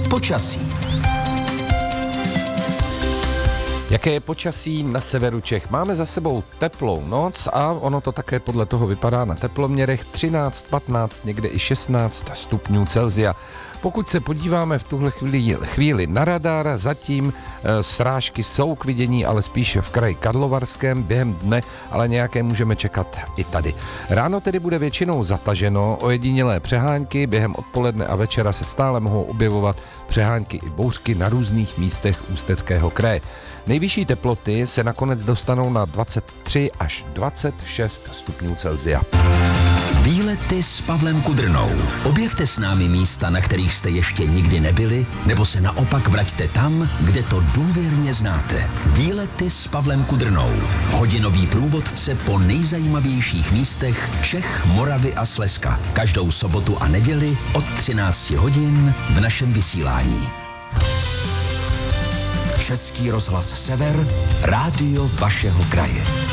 Počasí. Jaké je počasí na severu Čech? Máme za sebou teplou noc a ono to také podle toho vypadá na teploměrech 13, 15, někde i 16 stupňů Celsia. Pokud se podíváme v tuhle chvíli na radar, zatím srážky jsou k vidění, ale spíše v kraji Karlovarském během dne, ale nějaké můžeme čekat i tady. Ráno tedy bude většinou zataženo, ojedinělé přehánky, během odpoledne a večera se stále mohou objevovat přehánky i bouřky na různých místech Ústeckého kraje. Nejvyšší teploty se nakonec dostanou na 23 až 26 stupňů Celsia. Výlety s Pavlem Kudrnou. Objevte s námi místa, na kterých jste ještě nikdy nebyli, nebo se naopak vraťte tam, kde to důvěrně znáte. Výlety s Pavlem Kudrnou. Hodinový průvodce po nejzajímavějších místech Čech, Moravy a Slezska. Každou sobotu a neděli od 13 hodin v našem vysílání. Český rozhlas Sever, rádio vašeho kraje.